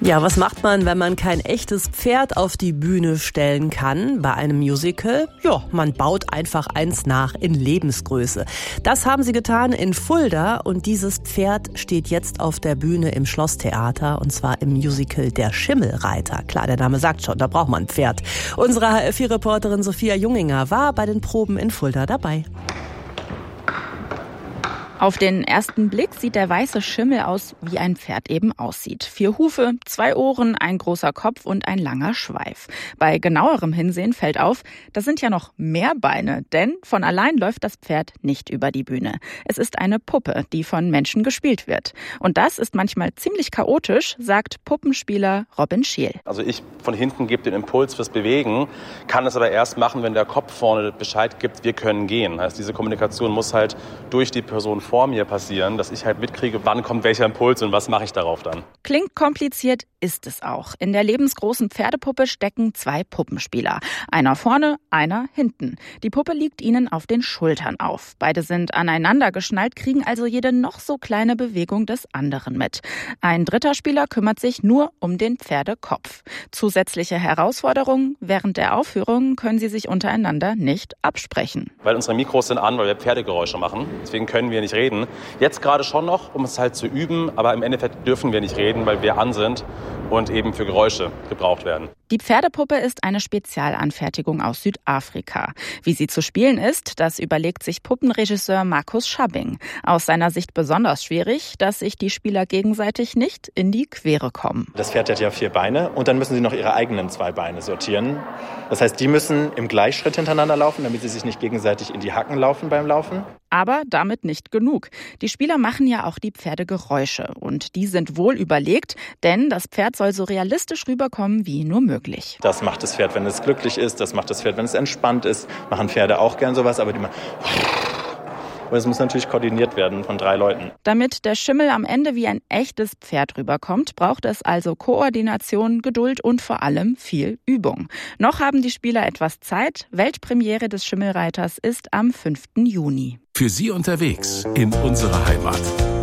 Ja, was macht man, wenn man kein echtes Pferd auf die Bühne stellen kann bei einem Musical? Ja, man baut einfach eins nach in Lebensgröße. Das haben sie getan in Fulda und dieses Pferd steht jetzt auf der Bühne im Schlosstheater und zwar im Musical Der Schimmelreiter. Klar, der Name sagt schon, da braucht man ein Pferd. Unsere HR4-Reporterin Sophia Junginger war bei den Proben in Fulda dabei. Auf den ersten Blick sieht der weiße Schimmel aus, wie ein Pferd eben aussieht. 4 Hufe, 2 Ohren, ein großer Kopf und ein langer Schweif. Bei genauerem Hinsehen fällt auf, das sind ja noch mehr Beine, denn von allein läuft das Pferd nicht über die Bühne. Es ist eine Puppe, die von Menschen gespielt wird. Und das ist manchmal ziemlich chaotisch, sagt Puppenspieler Robin Schiel. Also ich von hinten gebe den Impuls fürs Bewegen, kann es aber erst machen, wenn der Kopf vorne Bescheid gibt, wir können gehen. Heißt, diese Kommunikation muss halt durch die Person vor mir passieren, dass ich halt mitkriege, wann kommt welcher Impuls und was mache ich darauf dann. Klingt kompliziert, ist es auch. In der lebensgroßen Pferdepuppe stecken 2 Puppenspieler. Einer vorne, einer hinten. Die Puppe liegt ihnen auf den Schultern auf. Beide sind aneinander geschnallt, kriegen also jede noch so kleine Bewegung des anderen mit. Ein dritter Spieler kümmert sich nur um den Pferdekopf. Zusätzliche Herausforderungen: während der Aufführung können sie sich untereinander nicht absprechen. Weil unsere Mikros sind an, weil wir Pferdegeräusche machen. Deswegen können wir nicht reden. Jetzt gerade schon noch, um es halt zu üben, aber im Endeffekt dürfen wir nicht reden, weil wir an sind und eben für Geräusche gebraucht werden. Die Pferdepuppe ist eine Spezialanfertigung aus Südafrika. Wie sie zu spielen ist, das überlegt sich Puppenregisseur Markus Schabbing. Aus seiner Sicht besonders schwierig, dass sich die Spieler gegenseitig nicht in die Quere kommen. Das Pferd hat ja 4 Beine und dann müssen sie noch ihre eigenen 2 Beine sortieren. Das heißt, die müssen im Gleichschritt hintereinander laufen, damit sie sich nicht gegenseitig in die Hacken laufen beim Laufen. Aber damit nicht genug. Die Spieler machen ja auch die Pferdegeräusche und die sind wohl überlegt, denn das Pferd soll so realistisch rüberkommen wie nur möglich. Das macht das Pferd, wenn es glücklich ist, das macht das Pferd, wenn es entspannt ist. Machen Pferde auch gern sowas, aber die machen... Und es muss natürlich koordiniert werden von 3 Leuten. Damit der Schimmel am Ende wie ein echtes Pferd rüberkommt, braucht es also Koordination, Geduld und vor allem viel Übung. Noch haben die Spieler etwas Zeit. Weltpremiere des Schimmelreiters ist am 5. Juni. Für Sie unterwegs in unserer Heimat.